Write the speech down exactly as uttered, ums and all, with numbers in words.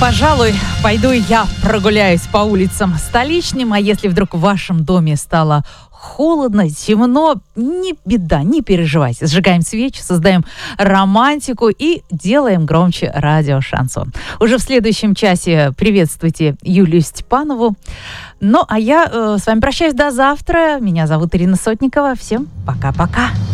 Пожалуй, пойду и я прогуляюсь по улицам столичным, а если вдруг в вашем доме стало холодно, темно, не беда, не переживайте. Сжигаем свечи, создаем романтику и делаем громче радио «Шансон». Уже в следующем часе приветствуйте Юлию Степанову. Ну, а я э, с вами прощаюсь до завтра. Меня зовут Ирина Сотникова. Всем пока-пока.